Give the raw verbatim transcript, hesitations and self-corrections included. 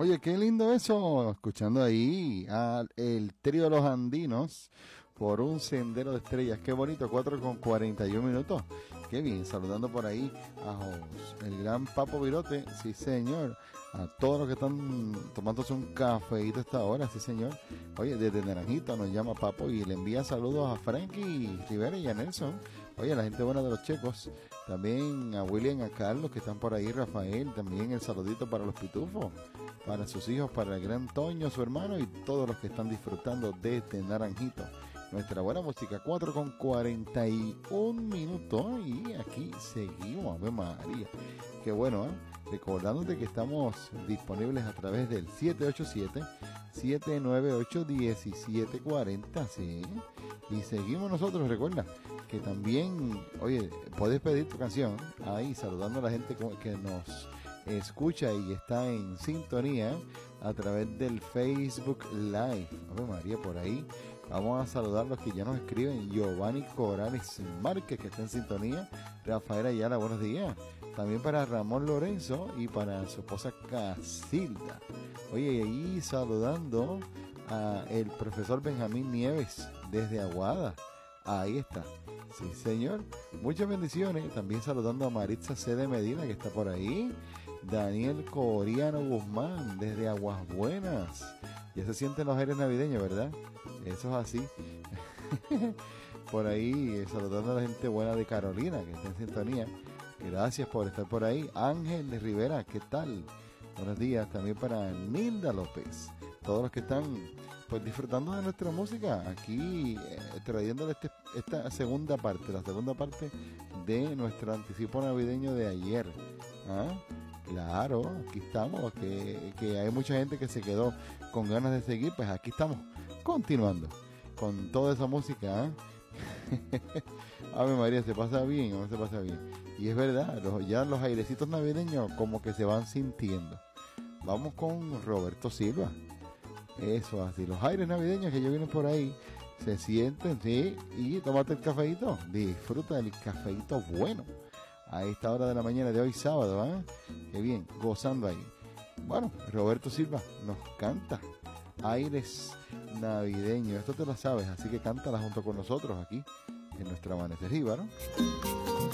Oye, qué lindo eso, escuchando ahí al el trío de los andinos por un sendero de estrellas. Qué bonito, cuatro con cuarenta y un minutos. Qué bien, saludando por ahí a Jos, el gran Papo Virote, sí señor. A todos los que están tomándose un cafeíto a esta hora, sí señor. Oye, desde Naranjito nos llama Papo y le envía saludos a Frankie Rivera y a Nelson. Oye, a la gente buena de los checos. También a William, a Carlos que están por ahí, Rafael. También el saludito para los pitufos, para sus hijos, para el gran Toño, su hermano y todos los que están disfrutando desde Naranjito. Nuestra buena música, cuatro con cuarenta y un minutos y aquí seguimos, Ave María. Qué bueno, ¿eh? Recordándote que estamos disponibles a través del siete ocho siete, siete nueve ocho, uno siete cuatro cero, ¿sí? Y seguimos nosotros, recuerda que también, oye, puedes pedir tu canción ahí, saludando a la gente que nos escucha y está en sintonía a través del Facebook Live. Ave María, por ahí vamos a saludar a los que ya nos escriben. Giovanni Corales Márquez, que está en sintonía. Rafael Ayala, buenos días. También para Ramón Lorenzo y para su esposa Casilda. Oye, y ahí saludando a el profesor Benjamín Nieves desde Aguada. Ahí está. Sí, señor. Muchas bendiciones. También saludando a Maritza C. de Medina, que está por ahí. Daniel Coriano Guzmán, desde Aguas Buenas. Ya se sienten los aires navideños, ¿verdad? Eso es así. Por ahí, eh, saludando a la gente buena de Carolina, que está en sintonía. Gracias por estar por ahí. Ángel de Rivera, ¿qué tal? Buenos días. También para Nilda López. Todos los que están pues disfrutando de nuestra música. Aquí eh, trayéndole este, esta segunda parte, la segunda parte de nuestro anticipo navideño de ayer. ¿Ah? Claro, aquí estamos, que, que hay mucha gente que se quedó con ganas de seguir, pues aquí estamos, continuando con toda esa música. ¿eh? Ave María, se pasa bien, o no se pasa bien. Y es verdad, los, ya los airecitos navideños como que se van sintiendo. Vamos con Roberto Silva. Eso así, los aires navideños que ya vienen por ahí, se sienten, sí, y tómate el cafeíto, disfruta del cafeíto bueno. A esta hora de la mañana de hoy sábado, ¿eh? Qué bien, gozando ahí. Bueno, Roberto Silva nos canta aires navideños. Esto te lo sabes, así que cántala junto con nosotros aquí en nuestro Amanecer Jíbaro.